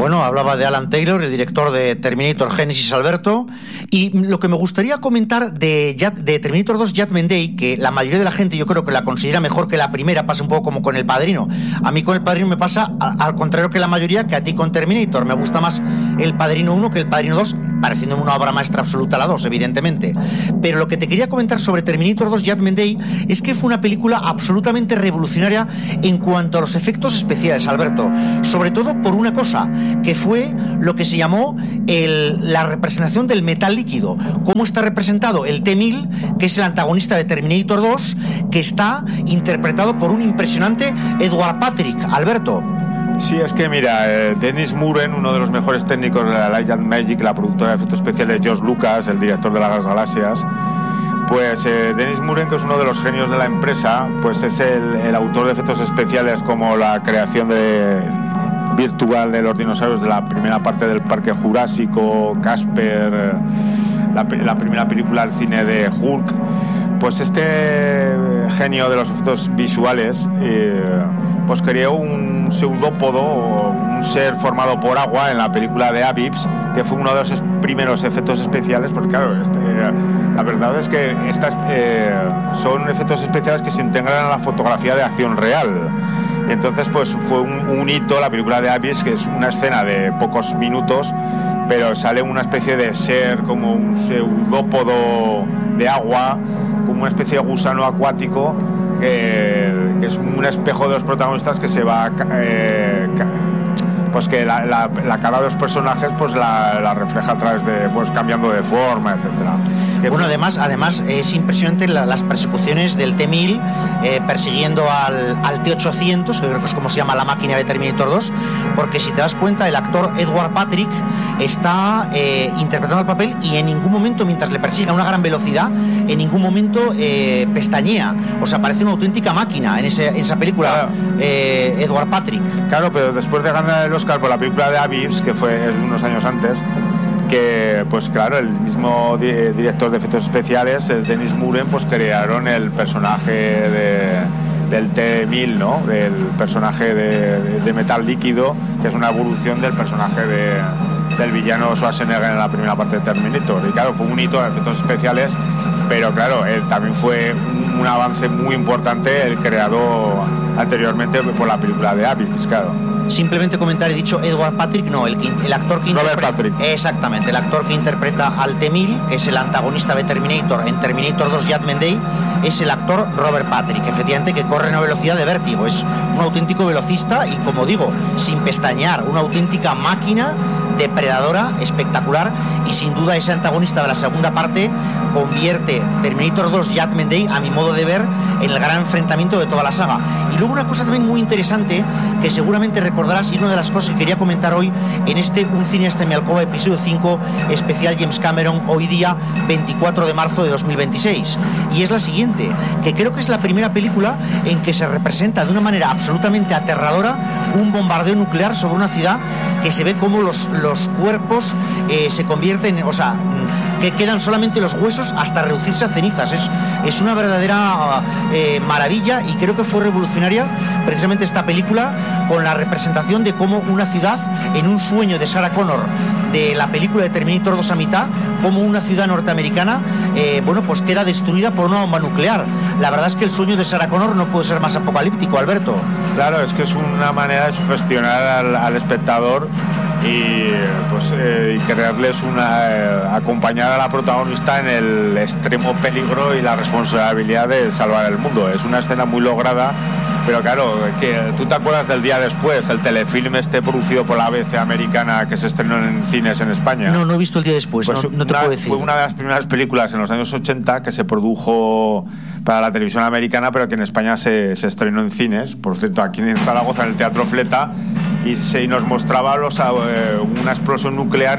Bueno, hablaba de Alan Taylor, el director de Terminator Genesis, Alberto, y lo que me gustaría comentar de Terminator 2 Judgment Day, que la mayoría de la gente yo creo que la considera mejor que la primera, pasa un poco como con El Padrino. A mí con El Padrino me pasa al contrario que la mayoría, que a ti con Terminator. Me gusta más El Padrino 1 que El Padrino 2, pareciéndome una obra maestra absoluta la 2, evidentemente. Pero lo que te quería comentar sobre Terminator 2 Judgment Day es que fue una película absolutamente revolucionaria en cuanto a los efectos especiales, Alberto. Sobre todo por una cosa, que fue lo que se llamó la representación del metal líquido. ¿Cómo está representado el T-1000, que es el antagonista de Terminator 2, que está interpretado por un impresionante Edward Patrick, Alberto? Sí, es que mira, Dennis Muren, uno de los mejores técnicos de la Light and Magic, la productora de efectos especiales, George Lucas, el director de las Galaxias, pues Dennis Muren, que es uno de los genios de la empresa, pues es el autor de efectos especiales como la creación virtual de los dinosaurios de la primera parte del Parque Jurásico, Casper, la primera película del cine de Hulk. Pues este genio de los efectos visuales pues creó un pseudópodo, un ser formado por agua en la película de Abyss, que fue uno de los primeros efectos especiales, porque claro, la verdad es que son efectos especiales que se integran a la fotografía de acción real. Y entonces pues fue un hito la película de Abyss, que es una escena de pocos minutos, pero sale una especie de ser como un pseudópodo de agua, como una especie de gusano acuático que es un espejo de los protagonistas que se va pues que la cara de los personajes pues la refleja a través de pues cambiando de forma, etcétera. Bueno, además es impresionante las persecuciones del T-1000 persiguiendo al T-800, que creo que es como se llama la máquina de Terminator 2, porque si te das cuenta el actor Edward Patrick está interpretando el papel y en ningún momento, mientras le persigue a una gran velocidad, en ningún momento pestañea, o sea, parece una auténtica máquina en esa película. Claro. Edward Patrick. Claro, pero después de ganar el Oscar por la película de Abyss, que fue unos años antes, que pues claro, el mismo director de efectos especiales, el Dennis Muren, pues crearon el personaje del T-1000, ¿no? Del personaje de metal líquido, que es una evolución del personaje del villano Schwarzenegger en la primera parte de Terminator. Y claro, fue un hito de efectos especiales, pero claro, también fue un avance muy importante el creado anteriormente por la película de Abyss, claro. Simplemente comentar, he dicho Edward Patrick, no, el actor que Robert Patrick. Exactamente, el actor que interpreta al T-1000, que es el antagonista de Terminator en Terminator 2 Judgment Day, es el actor Robert Patrick, efectivamente, que corre a una velocidad de vértigo, es un auténtico velocista y, como digo, sin pestañear, una auténtica máquina depredadora, espectacular, y sin duda ese antagonista de la segunda parte convierte Terminator 2 Judgment Day, a mi modo de ver, en el gran enfrentamiento de toda la saga. Y luego una cosa también muy interesante que seguramente recordarás, y una de las cosas que quería comentar hoy en Un cineasta en mi alcoba, episodio 5, especial James Cameron, hoy día 24 de marzo de 2026, y es la siguiente, que creo que es la primera película en que se representa de una manera absolutamente aterradora un bombardeo nuclear sobre una ciudad, que se ve como los cuerpos se convierten, o sea, que quedan solamente los huesos hasta reducirse a cenizas. Es una verdadera maravilla, y creo que fue revolucionaria precisamente esta película, con la representación de cómo una ciudad, en un sueño de Sarah Connor de la película de Terminator 2 a mitad, como una ciudad norteamericana pues queda destruida por una bomba nuclear. La verdad es que el sueño de Sarah Connor no puede ser más apocalíptico, Alberto. Claro, es que es una manera de sugestionar al espectador y crearles acompañar a la protagonista en el extremo peligro y la responsabilidad de salvar el mundo. Es una escena muy lograda, pero claro, que tú te acuerdas del Día Después, el telefilm producido por la ABC americana que se estrenó en cines en España. No he visto el Día Después, pues no te puedo decir. Fue una de las primeras películas en los años 80 que se produjo para la televisión americana, pero que en España se estrenó en cines. Por cierto, aquí en Zaragoza, en el Teatro Fleta, y nos mostraba una explosión nuclear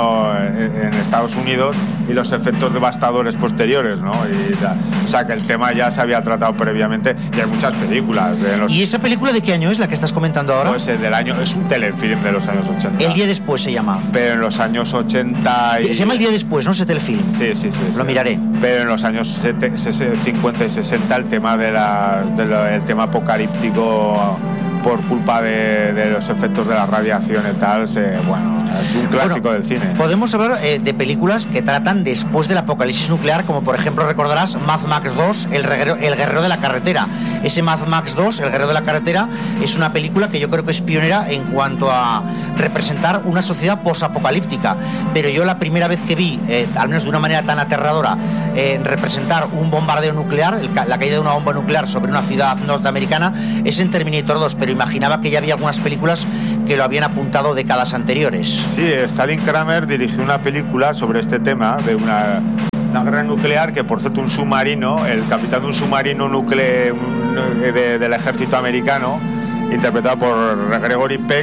en Estados Unidos y los efectos devastadores posteriores, ¿no? O sea, que el tema ya se había tratado previamente, y hay muchas películas. ¿Y esa película de qué año es la que estás comentando ahora? Pues es un telefilm de los años 80. El Día Después se llama. Pero en los años 80... Se llama El Día Después, ¿no? Ese telefilm. Sí. Lo miraré. Pero en los años 50 y 60 el tema el tema apocalíptico por culpa de los efectos de la radiación y tal, bueno, es un clásico del cine. Podemos hablar de películas que tratan después del apocalipsis nuclear, como por ejemplo recordarás Mad Max 2, el guerrero de la carretera. Ese Mad Max 2, el guerrero de la carretera, es una película que yo creo que es pionera en cuanto a representar una sociedad posapocalíptica, pero yo la primera vez que vi, al menos de una manera tan aterradora, representar un bombardeo nuclear, la caída de una bomba nuclear sobre una ciudad norteamericana, es en Terminator 2, pero imaginaba que ya había algunas películas que lo habían apuntado décadas anteriores. Sí, Stalin Kramer dirigió una película sobre este tema de una guerra nuclear, que por cierto un submarino, el capitán de un submarino nuclear del ejército americano, interpretado por Gregory Peck,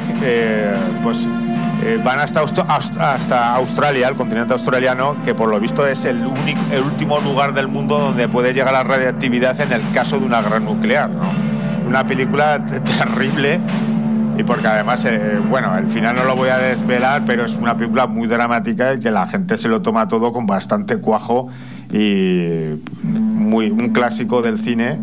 van hasta Australia, el continente australiano, que por lo visto es el último lugar del mundo donde puede llegar la radiactividad en el caso de una guerra nuclear, ¿no? Una película terrible, y porque además, bueno, el final no lo voy a desvelar, pero es una película muy dramática y que la gente se lo toma todo con bastante cuajo, y un clásico del cine,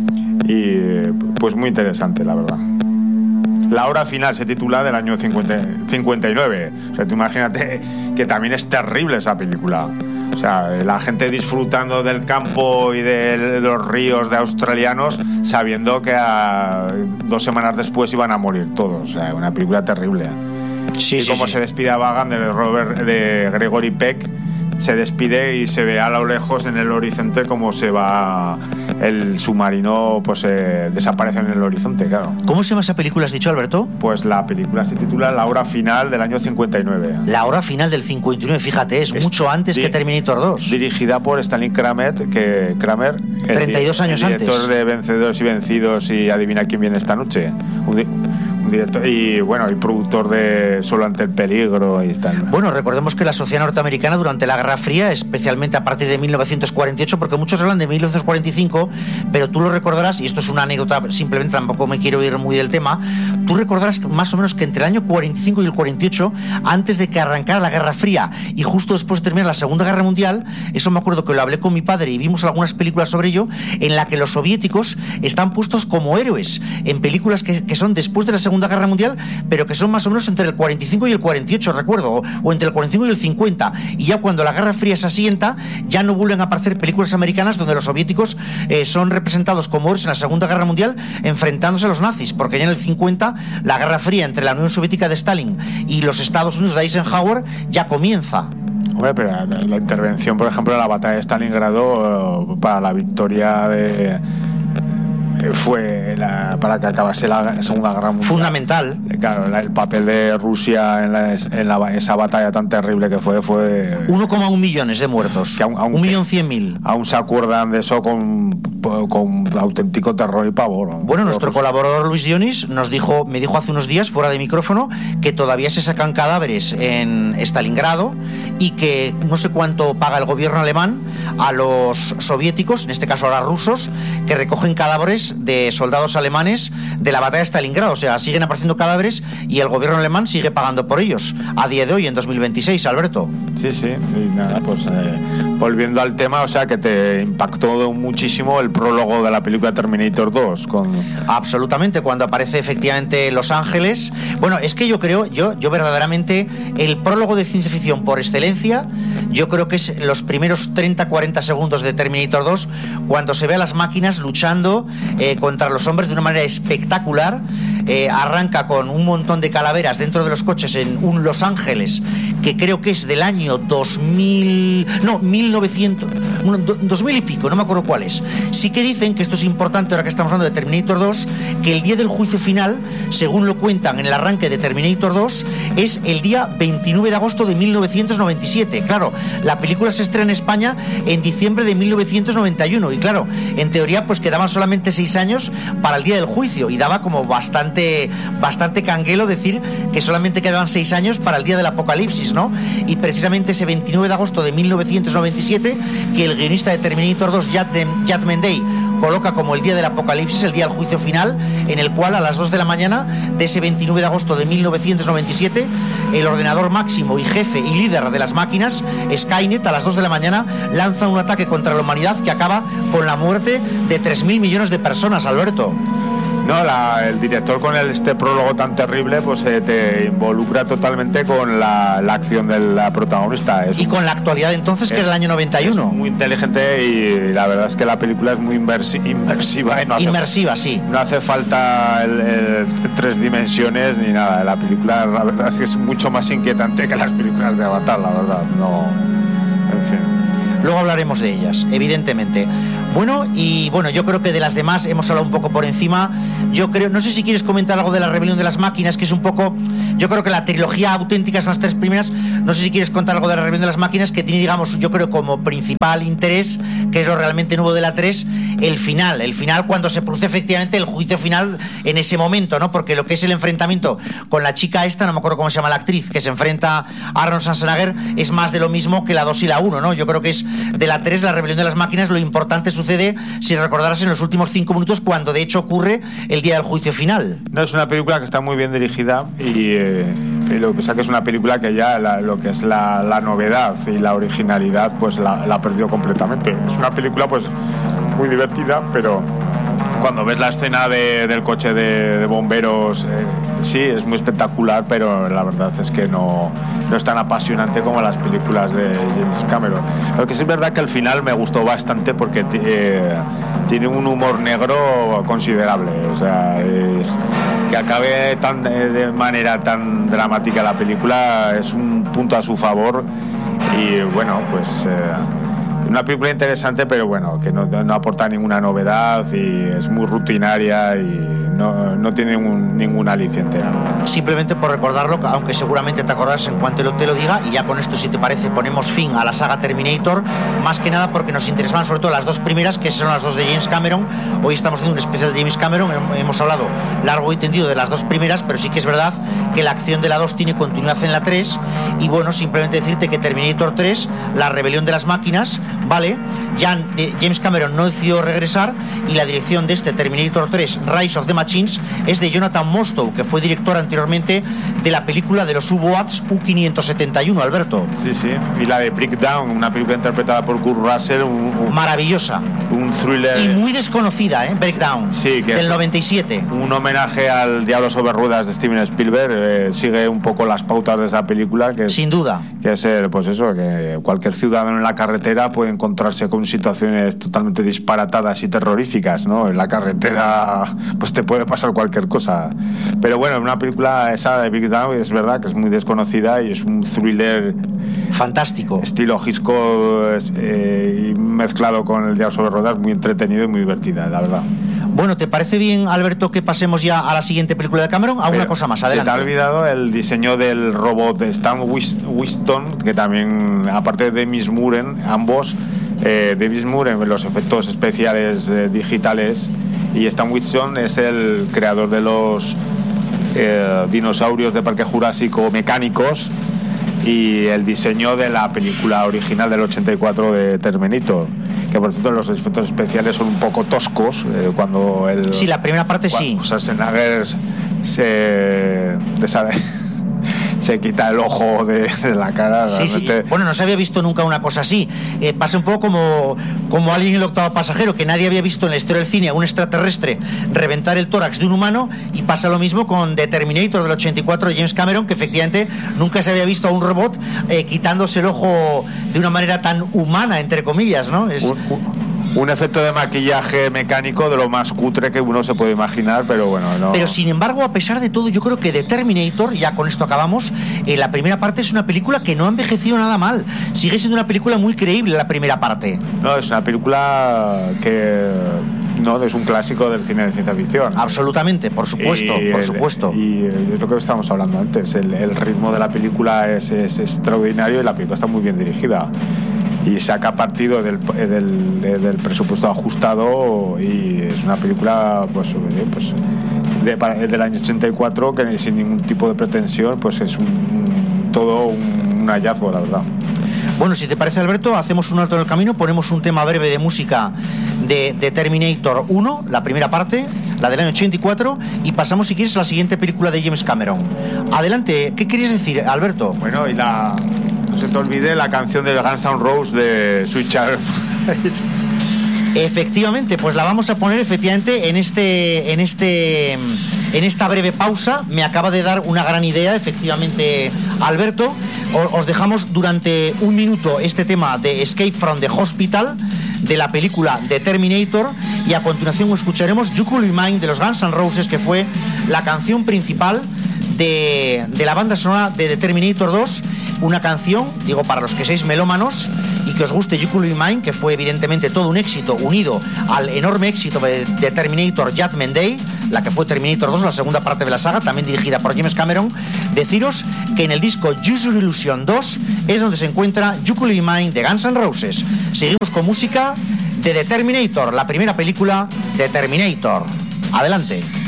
y pues muy interesante, la verdad. La hora final se titula, del año 59. O sea, tú imagínate que también es terrible esa película. O sea, la gente disfrutando del campo y de los ríos de australianos, sabiendo que 2 semanas después iban a morir todos. O sea, una película terrible. Sí, y como se despide a Vagan de Gregory Peck, se despide y se ve a lo lejos en el horizonte cómo se va el submarino, pues desaparece en el horizonte, claro. ¿Cómo se llama esa película, has dicho, Alberto? Pues la película se titula La hora final, del año 59. La hora final del 59, fíjate, es mucho antes que Terminator 2. Dirigida por Stalin Kramer, 32 años antes. Director de Vencedores y Vencidos y Adivina quién viene esta noche. Director y productor de Solo ante el peligro y tal. Bueno, recordemos que la sociedad norteamericana durante la Guerra Fría, especialmente a partir de 1948, porque muchos hablan de 1945, pero tú lo recordarás, y esto es una anécdota, simplemente tampoco me quiero ir muy del tema, tú recordarás más o menos que entre el año 45 y el 48, antes de que arrancara la Guerra Fría y justo después de terminar la Segunda Guerra Mundial, eso me acuerdo que lo hablé con mi padre y vimos algunas películas sobre ello, en la que los soviéticos están puestos como héroes en películas que son después de la Segunda Guerra Mundial, pero que son más o menos entre el 45 y el 48, recuerdo, o entre el 45 y el 50, y ya cuando la Guerra Fría se asienta, ya no vuelven a aparecer películas americanas donde los soviéticos son representados como héroes en la Segunda Guerra Mundial enfrentándose a los nazis, porque ya en el 50 la Guerra Fría entre la Unión Soviética de Stalin y los Estados Unidos de Eisenhower ya comienza. Hombre, pero la intervención, por ejemplo, en la batalla de Stalingrado, para la victoria fue para que acabase la Segunda Guerra Mundial. Fundamental. Claro, el papel de Rusia en esa batalla tan terrible que fue 1,1 millones de muertos. 1.100.000. Aún se acuerdan de eso con auténtico terror y pavor. Bueno, nuestro colaborador Luis Dionis me dijo hace unos días, fuera de micrófono, que todavía se sacan cadáveres en Stalingrado y que no sé cuánto paga el gobierno alemán a los soviéticos, en este caso a los rusos, que recogen cadáveres de soldados alemanes de la batalla de Stalingrado. O sea, siguen apareciendo cadáveres y el gobierno alemán sigue pagando por ellos a día de hoy, en 2026, Alberto. Sí, y nada, pues volviendo al tema, o sea, que te impactó muchísimo el prólogo de la película Terminator 2 Absolutamente, cuando aparece efectivamente Los Ángeles. Bueno, es que yo verdaderamente, el prólogo de ciencia ficción por excelencia, yo creo que es los primeros 30-40 segundos de Terminator 2, cuando se ve a las máquinas luchando contra los hombres de una manera espectacular. Arranca con un montón de calaveras dentro de los coches en un Los Ángeles que creo que es del año 2000 y pico, no me acuerdo cuál es. Sí que dicen que esto es importante ahora que estamos hablando de Terminator 2, que el día del juicio final, según lo cuentan en el arranque de Terminator 2, es el día 29 de agosto de 1997. Claro, la película se estrena en España en diciembre de 1991 y claro, en teoría pues quedaban solamente 6 años para el día del juicio y daba como bastante canguelo decir que solamente quedaban 6 años para el día del apocalipsis, ¿no? Y precisamente ese 29 de agosto de 1997, que el guionista de Terminator 2, Jack Mendey, coloca como el día del apocalipsis, el día del juicio final, en el cual a las 2 de la mañana de ese 29 de agosto de 1997, el ordenador máximo y jefe y líder de las máquinas, Skynet, a las 2 de la mañana lanza un ataque contra la humanidad que acaba con la muerte de 3.000 millones de personas, Alberto. No, el director con este prólogo tan terrible pues te involucra totalmente con la acción de la protagonista. Y con la actualidad entonces, que es el año 91. Es muy inteligente y la verdad es que la película es muy inmersiva. Inmersiva, sí. No hace falta el 3 dimensiones ni nada. La película, la verdad es que es mucho más inquietante que las películas de Avatar, la verdad. No, en fin. Luego hablaremos de ellas, evidentemente. Bueno, yo creo que de las demás hemos hablado un poco por encima. Yo creo, no sé si quieres comentar algo de la rebelión de las máquinas, que es un poco, yo creo que la trilogía auténtica son las 3 primeras. No sé si quieres contar algo de la rebelión de las máquinas, que tiene, digamos, yo creo como principal interés, que es lo realmente nuevo de la 3, el final cuando se produce efectivamente el juicio final en ese momento, ¿no? Porque lo que es el enfrentamiento con la chica esta, no me acuerdo cómo se llama la actriz, que se enfrenta a Arnold Schwarzenegger, es más de lo mismo que la 2 y la 1, ¿no? Yo creo que es de la 3, la rebelión de las máquinas, lo importante sucede, si recordarás, en los últimos 5 minutos, cuando de hecho ocurre el día del juicio final. No, es una película que está muy bien dirigida y lo que pasa que es una película que ya lo que es la novedad y la originalidad pues la perdió completamente. Es una película pues muy divertida, pero cuando ves la escena del coche de bomberos, sí, es muy espectacular, pero la verdad es que no es tan apasionante como las películas de James Cameron. Lo que sí es verdad que al final me gustó bastante porque tiene un humor negro considerable, o sea, que acabe de manera tan dramática la película es un punto a su favor. Y bueno, pues una película interesante, pero bueno, que no aporta ninguna novedad y es muy rutinaria y no tiene ningún aliciente. Simplemente por recordarlo, aunque seguramente te acordarás en cuanto te lo diga, y ya con esto, si te parece, ponemos fin a la saga Terminator, más que nada porque nos interesaban sobre todo las 2 primeras, que son las 2 de James Cameron. Hoy estamos haciendo un especial de James Cameron, hemos hablado largo y tendido de las 2 primeras, pero sí que es verdad que la acción de la 2 tiene continuidad en la 3, y bueno, simplemente decirte que Terminator 3, la rebelión de las máquinas, vale, ya James Cameron no decidió regresar, y la dirección de este Terminator 3, Rise of the Machines, es de Jonathan Mostow, que fue director anteriormente de la película de los U-Boats U-571, Alberto. Sí, y la de Breakdown, una película interpretada por Kurt Russell, maravillosa, un thriller y muy desconocida, Breakdown, sí, que del 97, un homenaje al Diablo sobre ruedas de Steven Spielberg. Sigue un poco las pautas de esa película, que sin duda, que es pues eso, que cualquier ciudadano en la carretera puede encontrarse con situaciones totalmente disparatadas y terroríficas, ¿no? En la carretera pues te puede pasar cualquier cosa, pero bueno, una película esa de Big Down es verdad que es muy desconocida y es un thriller fantástico, estilo Hitchcock, y mezclado con el Diablo sobre ruedas, muy entretenido y muy divertida, la verdad. Bueno, ¿te parece bien, Alberto, que pasemos ya a la siguiente película de Cameron? Una cosa más, adelante. Se te ha olvidado el diseño del robot de Stan Winston, que también, aparte de David Mullen, ambos, David Mullen en los efectos especiales digitales, y Stan Winston es el creador de los dinosaurios de Parque Jurásico mecánicos y el diseño de la película original del 84 de Terminator, que por cierto los efectos especiales son un poco toscos cuando sí, la primera parte sí. Schwarzenegger se quita el ojo de la cara. Sí, realmente. Sí. Bueno, no se había visto nunca una cosa así. Pasa un poco como Alguien en el octavo pasajero, que nadie había visto en la historia del cine a un extraterrestre reventar el tórax de un humano, y pasa lo mismo con The Terminator del 84 de James Cameron, que efectivamente nunca se había visto a un robot quitándose el ojo de una manera tan humana, entre comillas, ¿no? Es un efecto de maquillaje mecánico de lo más cutre que uno se puede imaginar, pero bueno, no. Pero sin embargo, a pesar de todo, yo creo que The Terminator, ya con esto acabamos, la primera parte es una película que no ha envejecido nada mal. Sigue siendo una película muy creíble la primera parte. No, es una película que no es un clásico del cine de ciencia ficción. Absolutamente, por supuesto, por supuesto. Y es lo que estábamos hablando antes, el ritmo de la película es extraordinario y la película está muy bien dirigida. Y saca partido del presupuesto ajustado, y es una película del año 84 que sin ningún tipo de pretensión, pues es todo un hallazgo, la verdad. Bueno, si te parece, Alberto, hacemos un alto en el camino, ponemos un tema breve de música de Terminator 1, la primera parte, la del año 84, y pasamos, si quieres, a la siguiente película de James Cameron. Adelante, ¿qué querías decir, Alberto? Bueno, no se te olvide la canción de Guns N' Roses de Sweet Child Efectivamente, pues la vamos a poner efectivamente en esta breve pausa. Me acaba de dar una gran idea, efectivamente, Alberto. Os dejamos durante un minuto este tema de Escape from the Hospital, de la película The Terminator, y a continuación escucharemos You Could Be Mine de los Guns N' Roses, que fue la canción principal de la banda sonora de The Terminator 2, una canción, digo, para los que seáis melómanos y que os guste You Could Be Mine, que fue evidentemente todo un éxito unido al enorme éxito de Terminator Judgment Day, la que fue Terminator 2, la segunda parte de la saga, también dirigida por James Cameron. Deciros que en el disco Use Your Illusion 2 es donde se encuentra You Could Be Mine de Guns N' Roses. Seguimos con música de The Terminator, la primera película de Terminator. Adelante.